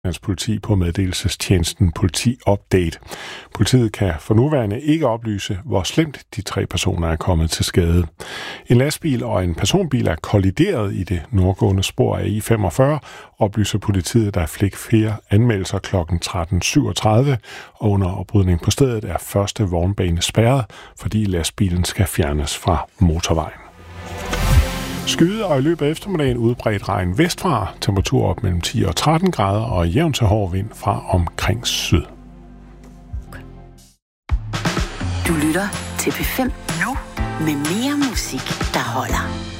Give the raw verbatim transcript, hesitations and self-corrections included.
politi på meddelelsestjenesten Politi Update. Politiet kan for nuværende ikke oplyse, hvor slemt de tre personer er kommet til skade. En lastbil og en personbil er kollideret i det nordgående spor af I femogfyrre, oplyser politiet, der fik flere anmeldelser kl. tretten syvogtredive, og under oprydning på stedet er første vognbane spærret, fordi lastbilen skal fjernes fra motorvejen. Skyde og i løbet af eftermiddagen udbredt regn vestfra, temperatur op mellem ti og tretten grader og jævn til hård vind fra omkring syd. Du lytter til P fem nu med mere musik, der holder.